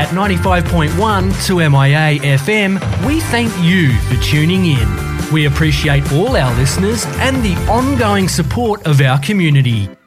95.1 2MIA FM, we thank you for tuning in. We appreciate all our listeners and the ongoing support of our community.